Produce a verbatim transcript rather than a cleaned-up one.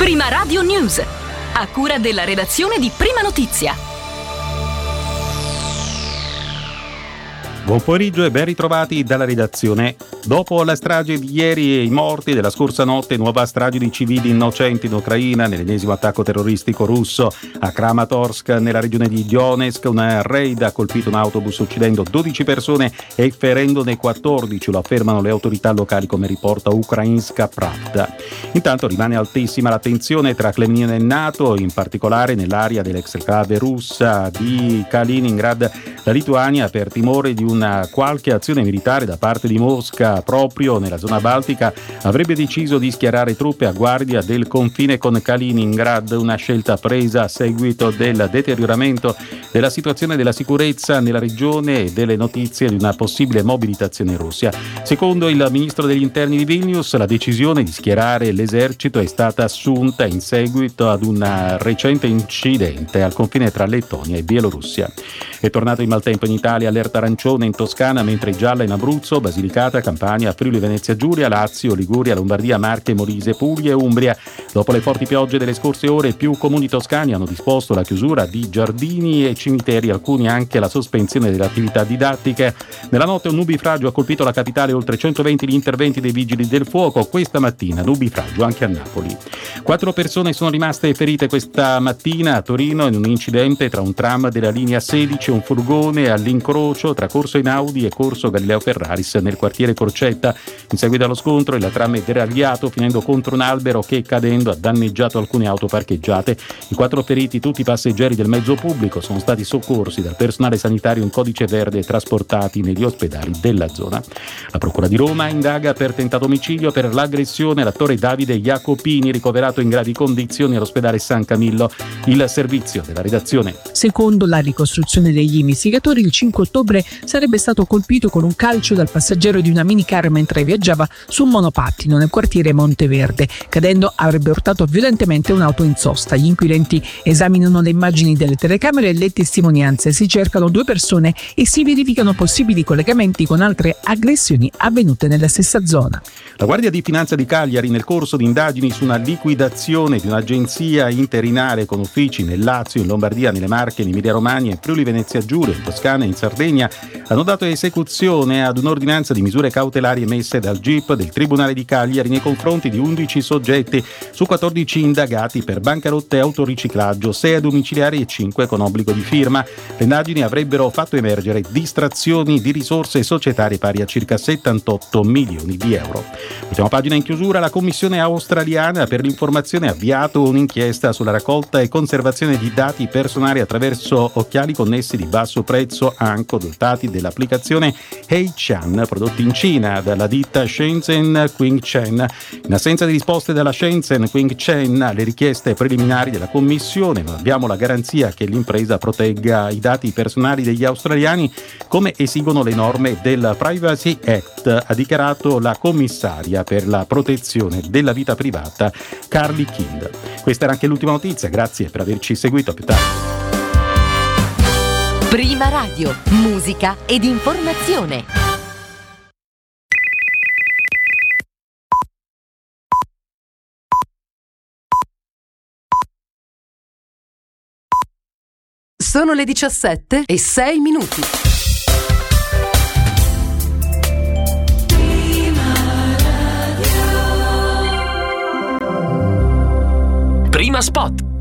Prima Radio News, a cura della redazione di Prima Notizia. Buon pomeriggio e ben ritrovati dalla redazione. Dopo la strage di ieri e i morti della scorsa notte, nuova strage di civili innocenti in Ucraina nell'ennesimo attacco terroristico russo a Kramatorsk nella regione di Donetsk. Un raid ha colpito un autobus uccidendo dodici persone e ferendone quattordici, lo affermano le autorità locali, come riporta Ukrainska Pravda. Intanto rimane altissima la tensione tra Cremlino e NATO, in particolare nell'area dell'ex-enclave russa di Kaliningrad. La Lituania, per timore di una qualche azione militare da parte di Mosca proprio nella zona baltica, avrebbe deciso di schierare truppe a guardia del confine con Kaliningrad, una scelta presa a seguito del deterioramento della situazione della sicurezza nella regione e delle notizie di una possibile mobilitazione in Russia. Secondo il ministro degli interni di Vilnius, la decisione di schierare l'esercito è stata assunta in seguito ad un recente incidente al confine tra Lettonia e Bielorussia. È tornato il maltempo in Italia, allerta arancione in Toscana, mentre gialla in Abruzzo, Basilicata, Campania, Friuli Venezia Giulia, Lazio, Liguria, Lombardia, Marche, Molise, Puglia e Umbria. Dopo le forti piogge delle scorse ore, più comuni toscani hanno disposto la chiusura di giardini e cimiteri, alcuni anche la sospensione delle attività didattiche. Nella notte un nubifragio ha colpito la capitale, oltre centoventi gli interventi dei vigili del fuoco. Questa mattina nubifragio anche a Napoli. Quattro persone sono rimaste ferite questa mattina a Torino in un incidente tra un tram della linea sedici e un furgone all'incrocio tra Corso Einaudi e Corso Galileo Ferraris nel quartiere Corcetta. In seguito allo scontro il tram è deragliato finendo contro un albero che, cadendo, ha danneggiato alcune auto parcheggiate. I quattro feriti, tutti passeggeri del mezzo pubblico, sono stati soccorsi dal personale sanitario in codice verde e trasportati negli ospedali della zona. La Procura di Roma indaga per tentato omicidio per l'aggressione all'attore Davide Jacopini, ricoverato in gravi condizioni all'ospedale San Camillo. Il servizio della redazione. Secondo la ricostruzione degli investigatori, il cinque ottobre sarebbe stato colpito con un calcio dal passeggero di una minicar mentre viaggiava su un monopattino nel quartiere Monteverde. Cadendo avrebbe urtato violentemente un'auto in sosta. Gli inquirenti esaminano le immagini delle telecamere e le testimonianze. Si cercano due persone e si verificano possibili collegamenti con altre aggressioni avvenute nella stessa zona. La Guardia di Finanza di Cagliari, nel corso di indagini su una liquidazione di un'agenzia interinale con uffici nel Lazio, in Lombardia, nelle Marche, in Emilia-Romagna, in Friuli Venezia Giulia, in Toscana e in Sardegna, hanno dato esecuzione ad un'ordinanza di misure cautelari emesse dal G I P del Tribunale di Cagliari nei confronti di undici soggetti su quattordici indagati per bancarotte e autoriciclaggio, sei a domiciliari e cinque con obbligo di firma. Le indagini avrebbero fatto emergere distrazioni di risorse societarie pari a circa settantotto milioni di euro. Ultima pagina in chiusura. La Commissione australiana per l'informazione ha avviato un'inchiesta sulla raccolta e conservazione di dati personali attraverso occhiali connessi di basso prezzo Anko, dotati dell'applicazione Heichan, prodotti in Cina dalla ditta Shenzhen Qingchen. In assenza di risposte dalla Shenzhen Qingchen alle richieste preliminari della Commissione, non abbiamo la garanzia che l'impresa protegga i dati personali degli australiani come esigono le norme del Privacy Act, ha dichiarato la commissaria per la protezione della vita privata Carly Kind. Questa era anche l'ultima notizia, grazie per averci seguito, a più tardi. Prima Radio, musica ed informazione. Sono le diciassette e sei minuti. Prima Spot.